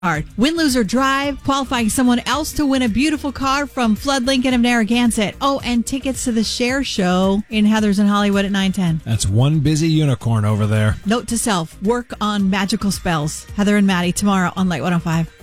Win, lose, or drive, qualifying someone else to win a beautiful car from Flood Lincoln of Narragansett. Oh, and tickets to the Share Show in Heathers and Hollywood at 9:10. That's one busy unicorn over there. Note to self, work on magical spells. Heather and Maddie tomorrow on Light 105.